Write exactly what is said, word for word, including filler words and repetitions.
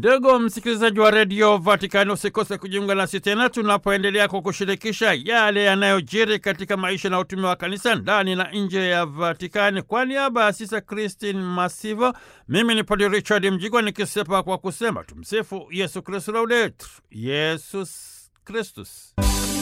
Ndugu msikilizaji wa redio Vatikani, usikose kujiunga nasi tena tunapoendelea kukushirikisha yale yanayojiri katika maisha na utume wa kanisa ndani na nje ya Vatikani. Kwa niaba ya Sisa Christine Masivo, mimi ni Padre Richard Mjigwa nikisepa kwa kusema tumsifu Yesu Kristo, Laudetur Yesus Kristus.